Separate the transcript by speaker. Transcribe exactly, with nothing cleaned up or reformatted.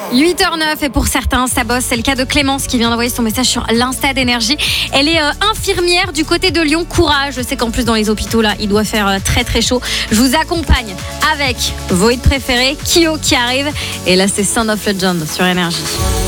Speaker 1: huit heures neuf et pour certains, ça bosse. C'est le cas de Clémence qui vient d'envoyer son message sur l'Insta d'Énergie. Elle est euh, infirmière du côté de Lyon. Courage. Je sais qu'en plus dans les hôpitaux, là, il doit faire euh, très très chaud. Je vous accompagne avec vos hits préférés. Kyo qui arrive. Et là, c'est Sound of Legend sur Énergie.